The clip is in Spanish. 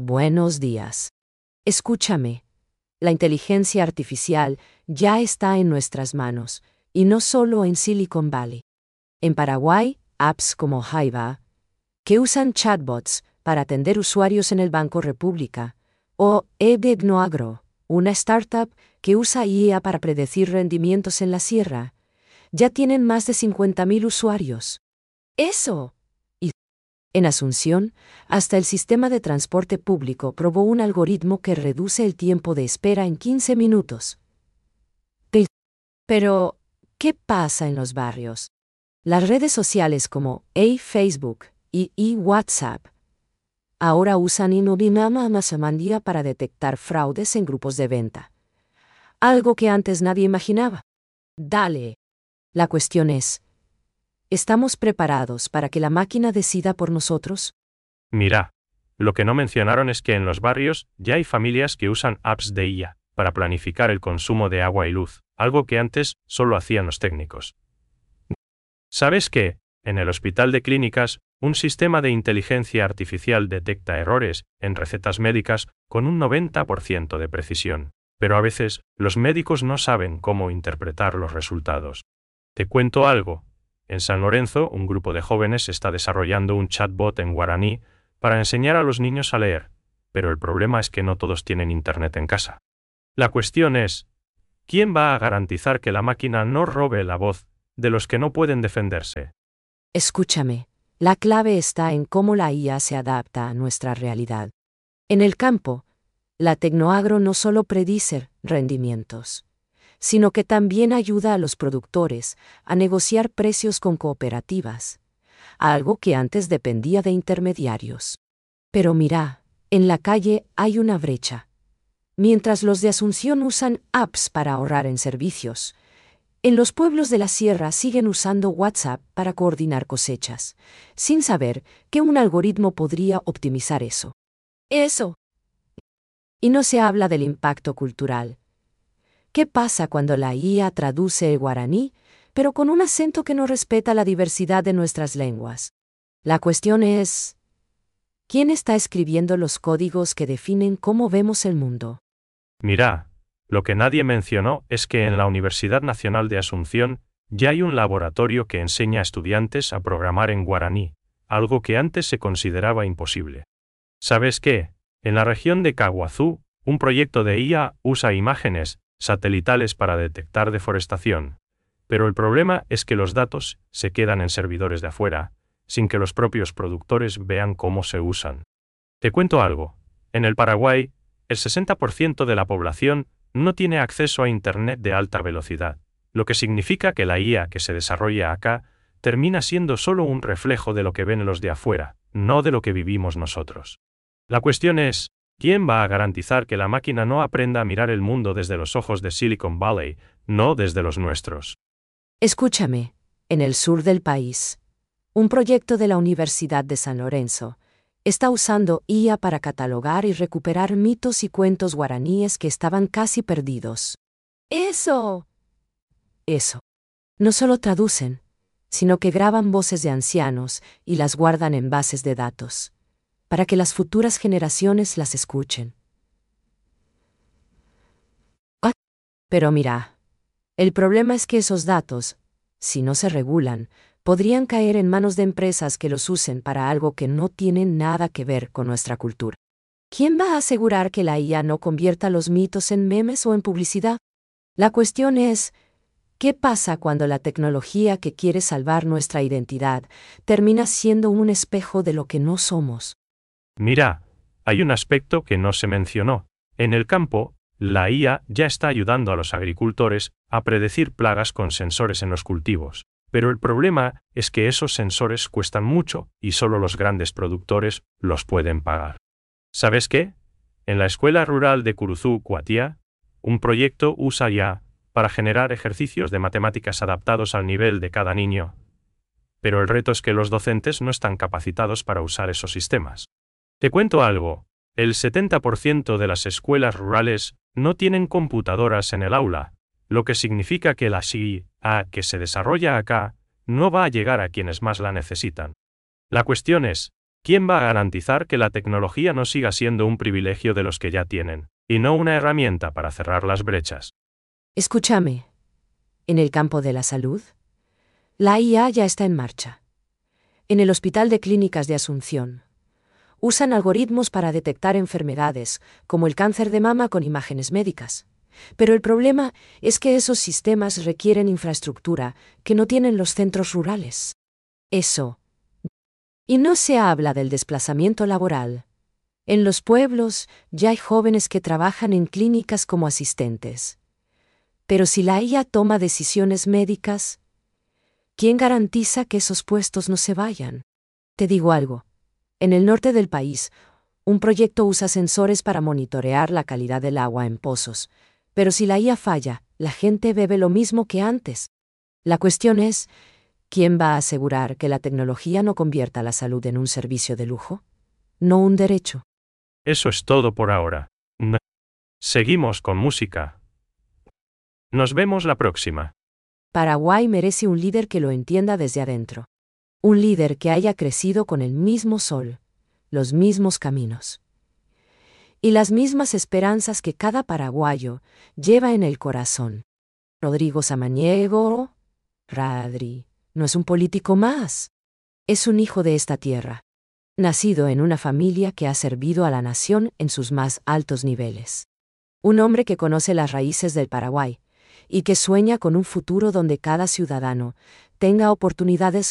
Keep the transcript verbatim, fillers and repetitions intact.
Buenos días. Escúchame. La inteligencia artificial ya está en nuestras manos, y no solo en Silicon Valley. En Paraguay, apps como Jaiba, que usan chatbots para atender usuarios en el Banco República, o Ebegnoagro, una startup que usa I A para predecir rendimientos en la sierra, ya tienen más de cincuenta mil usuarios. ¡Eso! Y en Asunción, hasta el sistema de transporte público probó un algoritmo que reduce el tiempo de espera en quince minutos. Pero, ¿qué pasa en los barrios? Las redes sociales como A Facebook y, y WhatsApp ahora usan Inobimama Amasamandía para detectar fraudes en grupos de venta. Algo que antes nadie imaginaba. Dale. La cuestión es, ¿estamos preparados para que la máquina decida por nosotros? Mira, lo que no mencionaron es que en los barrios ya hay familias que usan apps de I A para planificar el consumo de agua y luz, algo que antes solo hacían los técnicos. ¿Sabes qué? En el Hospital de Clínicas, un sistema de inteligencia artificial detecta errores en recetas médicas con un noventa por ciento de precisión, pero a veces los médicos no saben cómo interpretar los resultados. Te cuento algo. En San Lorenzo, un grupo de jóvenes está desarrollando un chatbot en guaraní para enseñar a los niños a leer, pero el problema es que no todos tienen internet en casa. La cuestión es, ¿quién va a garantizar que la máquina no robe la voz de los que no pueden defenderse? Escúchame, la clave está en cómo la I A se adapta a nuestra realidad. En el campo, la Tecnoagro no solo predice rendimientos, sino que también ayuda a los productores a negociar precios con cooperativas, algo que antes dependía de intermediarios. Pero mira, en la calle hay una brecha. Mientras los de Asunción usan apps para ahorrar en servicios, en los pueblos de la sierra siguen usando WhatsApp para coordinar cosechas, sin saber que un algoritmo podría optimizar eso. Eso. Y no se habla del impacto cultural. ¿Qué pasa cuando la I A traduce el guaraní, pero con un acento que no respeta la diversidad de nuestras lenguas? La cuestión es, ¿quién está escribiendo los códigos que definen cómo vemos el mundo? Mira, lo que nadie mencionó es que en la Universidad Nacional de Asunción ya hay un laboratorio que enseña a estudiantes a programar en guaraní, algo que antes se consideraba imposible. ¿Sabes qué? En la región de Caguazú, un proyecto de I A usa imágenes satelitales para detectar deforestación, pero el problema es que los datos se quedan en servidores de afuera, sin que los propios productores vean cómo se usan. Te cuento algo. En el Paraguay, el sesenta por ciento de la población no tiene acceso a Internet de alta velocidad, lo que significa que la I A que se desarrolla acá termina siendo solo un reflejo de lo que ven los de afuera, no de lo que vivimos nosotros. La cuestión es, ¿quién va a garantizar que la máquina no aprenda a mirar el mundo desde los ojos de Silicon Valley, no desde los nuestros? Escúchame, en el sur del país, un proyecto de la Universidad de San Lorenzo está usando I A para catalogar y recuperar mitos y cuentos guaraníes que estaban casi perdidos. ¡Eso! Eso. No solo traducen, sino que graban voces de ancianos y las guardan en bases de datos, para que las futuras generaciones las escuchen. Ah, pero mira, el problema es que esos datos, si no se regulan, podrían caer en manos de empresas que los usen para algo que no tiene nada que ver con nuestra cultura. ¿Quién va a asegurar que la I A no convierta los mitos en memes o en publicidad? La cuestión es, ¿qué pasa cuando la tecnología que quiere salvar nuestra identidad termina siendo un espejo de lo que no somos? Mira, hay un aspecto que no se mencionó. En el campo, la I A ya está ayudando a los agricultores a predecir plagas con sensores en los cultivos. Pero el problema es que esos sensores cuestan mucho y solo los grandes productores los pueden pagar. ¿Sabes qué? En la Escuela Rural de Curuzú, Cuatía, un proyecto usa I A para generar ejercicios de matemáticas adaptados al nivel de cada niño. Pero el reto es que los docentes no están capacitados para usar esos sistemas. Te cuento algo. El setenta por ciento de las escuelas rurales no tienen computadoras en el aula, lo que significa que la I A que se desarrolla acá no va a llegar a quienes más la necesitan. La cuestión es, ¿Quién va a garantizar que la tecnología no siga siendo un privilegio de los que ya tienen, y no una herramienta para cerrar las brechas? Escúchame. En el campo de la salud, la I A ya está en marcha. En el Hospital de Clínicas de Asunción, usan algoritmos para detectar enfermedades, como el cáncer de mama con imágenes médicas. Pero el problema es que esos sistemas requieren infraestructura que no tienen los centros rurales. Eso. Y no se habla del desplazamiento laboral. En los pueblos ya hay jóvenes que trabajan en clínicas como asistentes. Pero si la I A toma decisiones médicas, ¿quién garantiza que esos puestos no se vayan? Te digo algo. En el norte del país, un proyecto usa sensores para monitorear la calidad del agua en pozos. Pero si la I A falla, la gente bebe lo mismo que antes. La cuestión es, ¿quién va a asegurar que la tecnología no convierta la salud en un servicio de lujo? No un derecho. Eso es todo por ahora. N- Seguimos con música. Nos vemos la próxima. Paraguay merece un líder que lo entienda desde adentro. Un líder que haya crecido con el mismo sol, los mismos caminos y las mismas esperanzas que cada paraguayo lleva en el corazón. Rodrigo Samaniego, Radri, no es un político más. Es un hijo de esta tierra, nacido en una familia que ha servido a la nación en sus más altos niveles. Un hombre que conoce las raíces del Paraguay y que sueña con un futuro donde cada ciudadano tenga oportunidades